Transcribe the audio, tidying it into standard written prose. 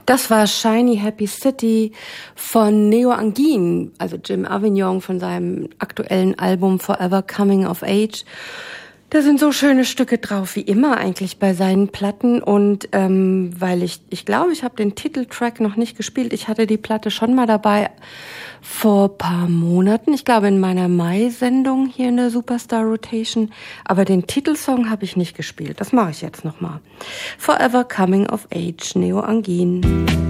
Das war Shiny Happy City von Neo Angin, also Jim Avignon von seinem aktuellen Album Forever Coming of Age. Da sind so schöne Stücke drauf, wie immer eigentlich bei seinen Platten. Und weil ich glaube, ich habe den Titeltrack noch nicht gespielt. Ich hatte die Platte schon mal dabei vor paar Monaten. Ich glaube in meiner Mai-Sendung hier in der Superstar Rotation. Aber den Titelsong habe ich nicht gespielt. Das mache ich jetzt nochmal. Forever Coming of Age, Neo Angin.